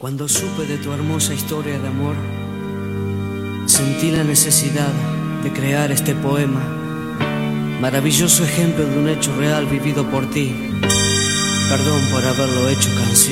Cuando supe de tu hermosa historia de amor, sentí la necesidad de crear este poema, maravilloso ejemplo de un hecho real vivido por ti. Perdón por haberlo hecho canción.